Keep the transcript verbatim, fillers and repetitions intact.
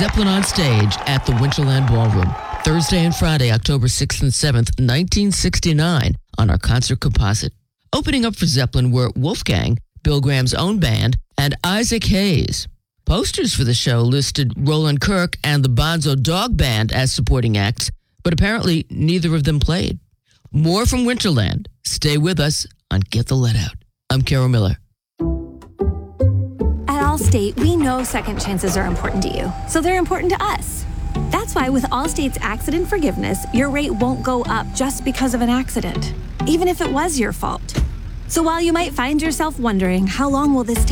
Zeppelin on stage at the Winterland Ballroom, Thursday and Friday, October sixth and seventh, nineteen sixty-nine, on our concert composite. Opening up for Zeppelin were Wolfgang, Bill Graham's own band, and Isaac Hayes. Posters for the show listed Roland Kirk and the Bonzo Dog Band as supporting acts, but apparently neither of them played. More from Winterland. Stay with us on Get the Let Out. I'm Carol Miller. At Allstate, we know second chances are important to you, so they're important to us. That's why with Allstate's accident forgiveness, your rate won't go up just because of an accident, even if it was your fault. So while you might find yourself wondering, how long will this take?